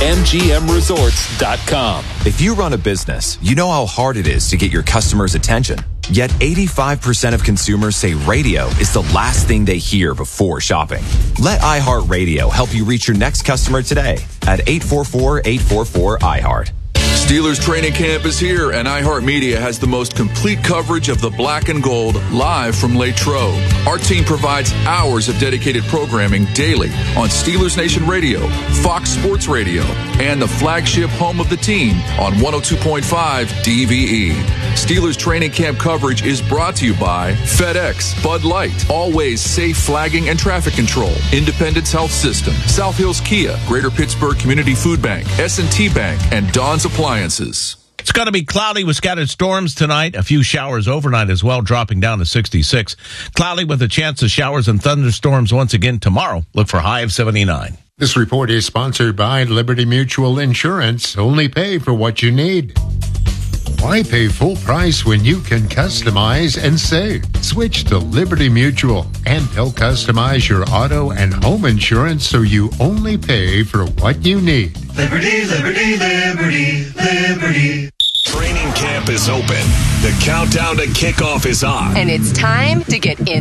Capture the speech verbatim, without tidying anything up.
M G M resorts dot com. If you run a business, you know how hard it is to get your customers' attention. Yet eighty-five percent of consumers say radio is the last thing they hear before shopping. Let iHeartRadio help you reach your next customer today at eight four four, eight four four, I heart. Steelers training camp is here, and iHeartMedia has the most complete coverage of the black and gold live from Latrobe. Our team provides hours of dedicated programming daily on Steelers Nation Radio, Fox Sports Radio, and the flagship home of the team on one oh two point five D V E. Steelers training camp coverage is brought to you by FedEx, Bud Light, Always Safe Flagging and Traffic Control, Independence Health System, South Hills Kia, Greater Pittsburgh Community Food Bank, S and T Bank, and Don's Appliances. It's going to be cloudy with scattered storms tonight. A few showers overnight as well, dropping down to sixty-six. Cloudy with a chance of showers and thunderstorms once again tomorrow. Look for high of seventy-nine. This report is sponsored by Liberty Mutual Insurance. Only pay for what you need. Why pay full price when you can customize and save? Switch to Liberty Mutual, and they'll customize your auto and home insurance so you only pay for what you need. Liberty, liberty, liberty, liberty. Training camp is open. The countdown to kickoff is on. And it's time to get in